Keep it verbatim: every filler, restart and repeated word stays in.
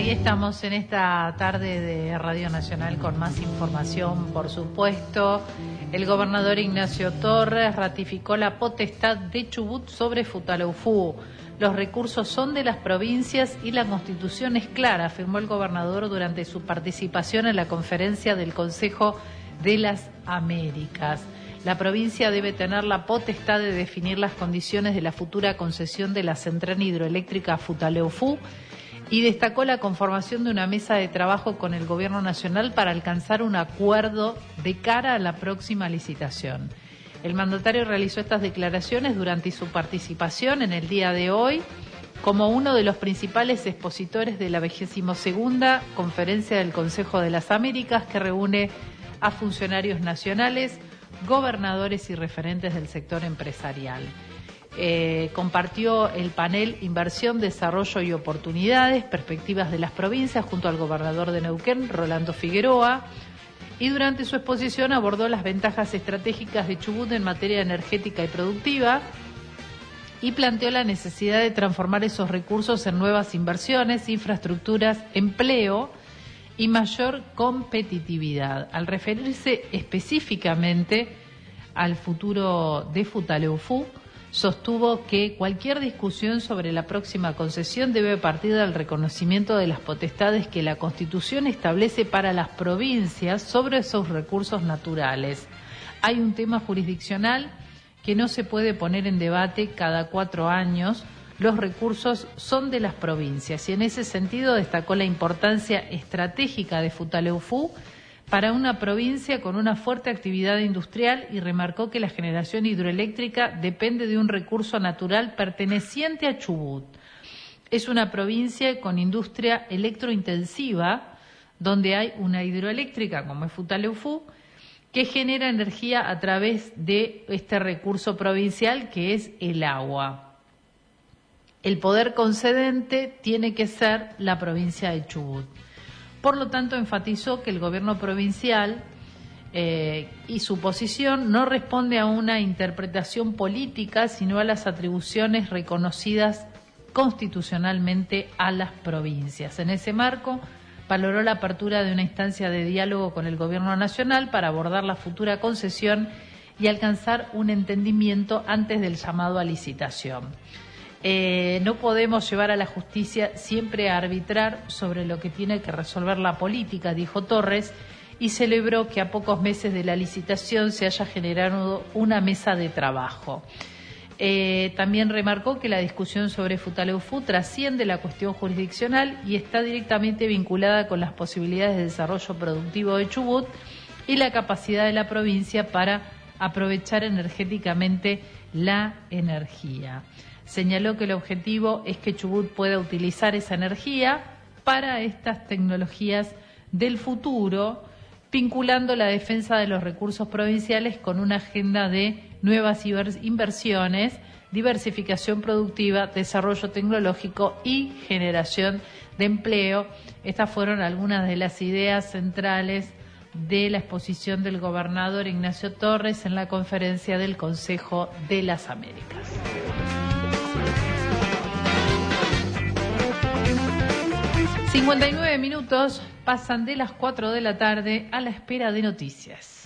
aquí estamos en esta tarde de Radio Nacional con más información, por supuesto. El gobernador Ignacio Torres ratificó la potestad de Chubut sobre Futaleufú. Los recursos son de las provincias y la Constitución es clara, afirmó el gobernador durante su participación en la conferencia del Consejo de las Américas. La provincia debe tener la potestad de definir las condiciones de la futura concesión de la central hidroeléctrica Futaleufú y destacó la conformación de una mesa de trabajo con el Gobierno Nacional para alcanzar un acuerdo de cara a la próxima licitación. El mandatario realizó estas declaraciones durante su participación en el día de hoy como uno de los principales expositores de la vigésimo segunda Conferencia del Consejo de las Américas, que reúne a funcionarios nacionales, gobernadores y referentes del sector empresarial. Eh, compartió el panel Inversión, Desarrollo y Oportunidades, Perspectivas de las Provincias, junto al gobernador de Neuquén, Rolando Figueroa, y durante su exposición abordó las ventajas estratégicas de Chubut en materia energética y productiva y planteó la necesidad de transformar esos recursos en nuevas inversiones, infraestructuras, empleo y mayor competitividad. Al referirse específicamente al futuro de Futaleufú, sostuvo que cualquier discusión sobre la próxima concesión debe partir del reconocimiento de las potestades que la Constitución establece para las provincias sobre esos recursos naturales. Hay un tema jurisdiccional que no se puede poner en debate cada cuatro años. Los recursos son de las provincias y en ese sentido destacó la importancia estratégica de Futaleufú para una provincia con una fuerte actividad industrial y remarcó que la generación hidroeléctrica depende de un recurso natural perteneciente a Chubut. Es una provincia con industria electrointensiva, donde hay una hidroeléctrica como es Futaleufú, que genera energía a través de este recurso provincial que es el agua. El poder concedente tiene que ser la provincia de Chubut. Por lo tanto, enfatizó que el gobierno provincial eh, y su posición no responde a una interpretación política, sino a las atribuciones reconocidas constitucionalmente a las provincias. En ese marco, valoró la apertura de una instancia de diálogo con el gobierno nacional para abordar la futura concesión y alcanzar un entendimiento antes del llamado a licitación. Eh, no podemos llevar a la justicia siempre a arbitrar sobre lo que tiene que resolver la política, dijo Torres, y celebró que a pocos meses de la licitación se haya generado una mesa de trabajo. Eh, también remarcó que la discusión sobre Futaleufú trasciende la cuestión jurisdiccional y está directamente vinculada con las posibilidades de desarrollo productivo de Chubut y la capacidad de la provincia para aprovechar energéticamente la energía. Señaló que el objetivo es que Chubut pueda utilizar esa energía para estas tecnologías del futuro, vinculando la defensa de los recursos provinciales con una agenda de nuevas inversiones, diversificación productiva, desarrollo tecnológico y generación de empleo. Estas fueron algunas de las ideas centrales de la exposición del gobernador Ignacio Torres en la conferencia del Consejo de las Américas. cincuenta y nueve minutos pasan de las cuatro de la tarde a la espera de noticias.